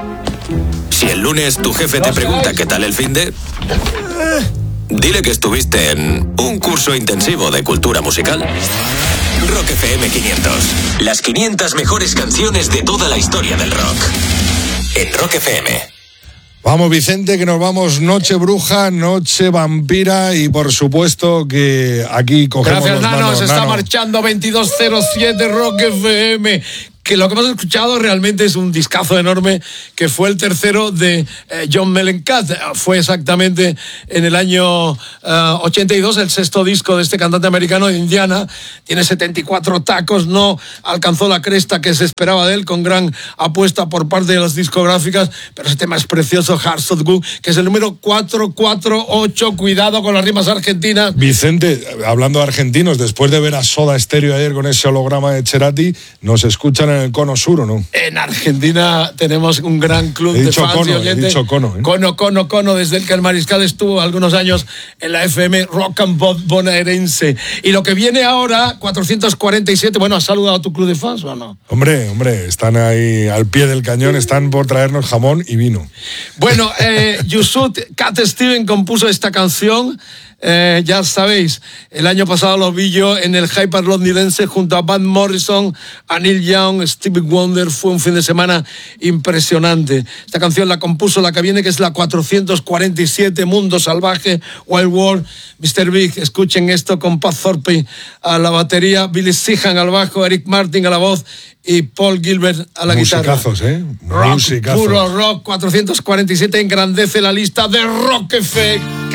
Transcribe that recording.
Si el lunes tu jefe te pregunta qué tal el finde, dile que estuviste en un curso intensivo de cultura musical. Rock FM 500. Las 500 mejores canciones de toda la historia del rock. En Rock FM. Vamos, Vicente, que nos vamos noche bruja, noche vampira y por supuesto que aquí cogemos Gracias, los Nano, manos. se está Nano. marchando 2207 Rock FM. Que lo que hemos escuchado realmente es un discazo enorme, que fue el tercero de John Mellencamp. Fue exactamente en el año 82, el sexto disco de este cantante americano de Indiana. Tiene 74 tacos, no alcanzó la cresta que se esperaba de él, con gran apuesta por parte de las discográficas, pero ese tema es precioso, Hearts of Gold, que es el número 448. Cuidado con las rimas argentinas. Vicente, hablando de argentinos, después de ver a Soda Stereo ayer con ese holograma de Cerati, ¿nos escuchan en el cono sur o no? En Argentina tenemos un gran club de fans cono, y oyentes. he dicho cono, ¿eh? Cono, desde el que el Mariscal estuvo algunos años en la FM Rock and Pop bonaerense. Y lo que viene ahora, 447, bueno, ¿has saludado a tu club de fans o no? Hombre, están ahí al pie del cañón, están por traernos jamón y vino. Bueno, Yusuf Cat Steven compuso esta canción. Ya sabéis, el año pasado lo vi yo en el Hyper londinense junto a Van Morrison, a Neil Young, Stevie Wonder. Fue un fin de semana impresionante. Esta canción la compuso la que viene, que es la 447, Mundo Salvaje, Wild World. Mr. Big, escuchen esto, con Pat Thorpe a la batería, Billy Sheehan al bajo, Eric Martin a la voz y Paul Gilbert a la guitarra. Musicazos, Rock, Musicazos. puro rock. 447 engrandece la lista de Rock FM.